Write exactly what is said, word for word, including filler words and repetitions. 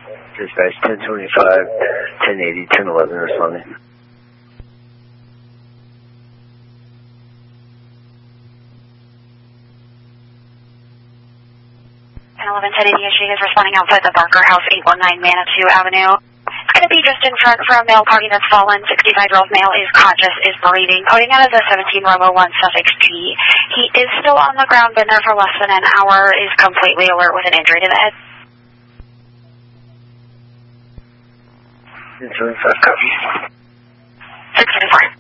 Dispatch ten twenty-five, ten eighty, ten eleven responding. ten eleven, ten eighty, she is responding outside the Barker House, eight one nine Manitou Avenue. It's going to be just in front for a male party that's fallen. sixty-five-year-old male is conscious, is breathing. Coding out of the seventeen Romo one Suffix G. He is still on the ground, been there for less than an hour, is completely alert with an injury to the head. ten twenty-five, copy. six twenty-four.